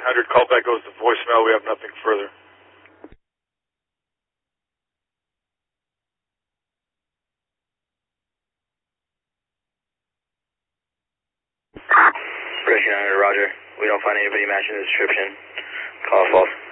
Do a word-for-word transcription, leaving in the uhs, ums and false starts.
hundred. Callback goes to voicemail. We have nothing further. Bridge nine hundred, roger. We don't find anybody matching the description. Call false.